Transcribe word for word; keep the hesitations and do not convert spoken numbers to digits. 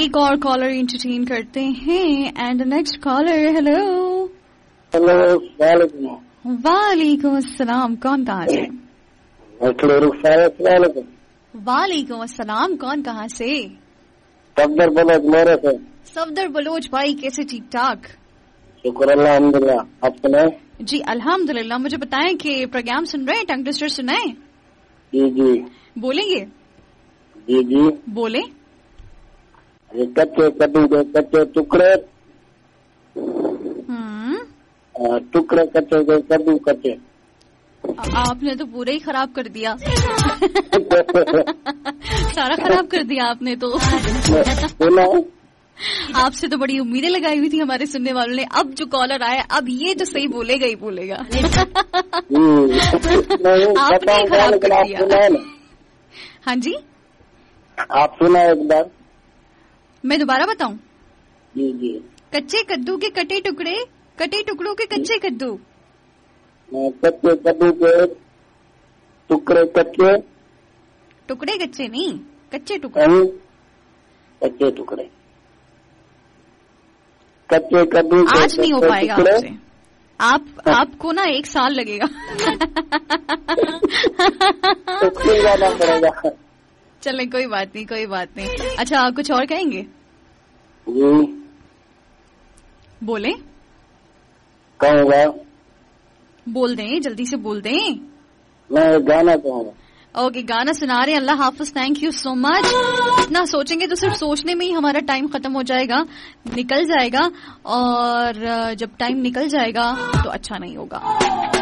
ایک اور collar entertain کرتے ہیں. And next collar. Hello. Hello وعلیکم. وعلیکم السلام. کون کہاں سے؟ وعلیکم السلام. کون کہاں سے؟ صفدر بلوچ میرے سے. صفدر بلوچ بھائی کیسے؟ ٹھیک ٹھاک شکر اللہ الحمد للہ. آپ سنائیں؟ جی الحمد للہ. مجھے بتائیں کہ پروگرام سن رہے ہیں؟ ٹنگ ٹوسٹر سنائیں؟ جی جی. بولیں گے؟ جی جی بولیں. کچے کدو کے کچے ٹکڑے ٹکڑے کچے کے کدو کچے. آپ نے تو پورا ہی خراب کر دیا. سارا خراب کر دیا آپ نے تو. آپ سے تو بڑی امیدیں لگائی ہوئی تھی ہمارے سننے والوں نے. اب جو کالر آیا اب یہ تو صحیح بولے گا ہی بولے گا. آپ نے خراب کر دیا. ہاں جی آپ سنا ایک بار. میں دوبارہ بتاؤں؟ جی جی. کچے کدو کے کٹے ٹکڑے کٹے ٹکڑوں کے کچے کدو. کچے کدو کے ٹکڑے کچے ٹکڑے کچے نہیں کچے ٹکڑے. کچے ٹکڑے کچے کدو. آج نہیں ہو پائے گا آپ سے. آپ آپ کو نا ایک سال لگے گا. چلیں کوئی بات نہیں کوئی بات نہیں. اچھا آپ کچھ اور کہیں گے؟ جی بولیں. کہوں گا. بول دیں جلدی سے بول دیں. میں گانا کہوں گا. اوکے گانا سنا رہے ہیں. اللہ حافظ. تھینک یو سو مچ. اتنا سوچیں گے تو صرف سوچنے میں ہی ہمارا ٹائم ختم ہو جائے گا نکل جائے گا اور جب ٹائم نکل جائے گا تو اچھا نہیں ہوگا.